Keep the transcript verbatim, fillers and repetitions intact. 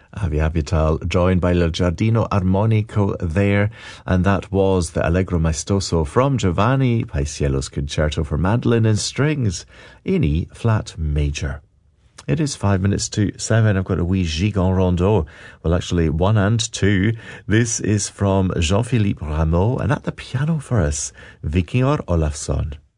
Avi Abital, joined by Il Giardino Armonico there, and that was the Allegro Maestoso from Giovanni Paisiello's Concerto for Mandolin and Strings in E flat major. It is five minutes to seven. I've got a wee Gigon Rondeau. Well, actually, one and two. This is from Jean-Philippe Rameau, and at the piano for us, Vikingur Olafsson.